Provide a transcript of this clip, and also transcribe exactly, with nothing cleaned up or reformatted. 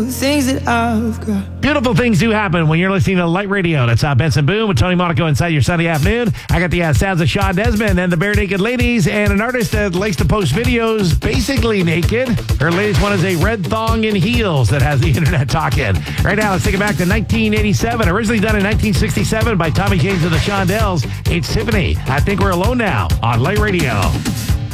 Things that I've got. Beautiful things do happen when you're listening to Light Radio. That's uh, Benson Boone with Tony Monaco inside your Sunday afternoon. I got the uh, sounds of Sean Desmond and the Bare Naked Ladies, and an artist that likes to post videos basically naked. Her latest one is a red thong in heels that has the internet talking. Right now, let's take it back to nineteen eighty-seven. Originally done in nineteen sixty-seven by Tommy James and the Shondells. It's Tiffany. I Think We're Alone Now on Light Radio.